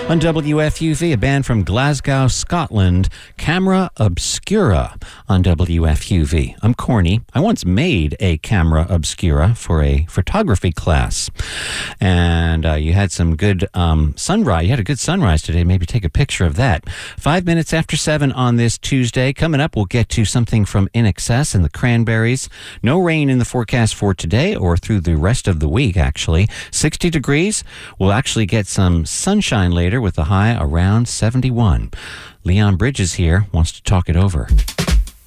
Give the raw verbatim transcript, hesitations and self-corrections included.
On W F U V, a band from Glasgow, Scotland, Camera Obscura on W F U V. I'm Corny. I once made a Camera Obscura for a photography class. And uh, you had some good um, sunrise. You had a good sunrise today. Maybe take a picture of that. Five minutes after seven on this Tuesday. Coming up, we'll get to something from In Excess and the Cranberries. No rain in the forecast for today or through the rest of the week, actually. sixty degrees. We'll actually get some sunshine later with the high around seventy-one. Leon Bridges here wants to talk it over.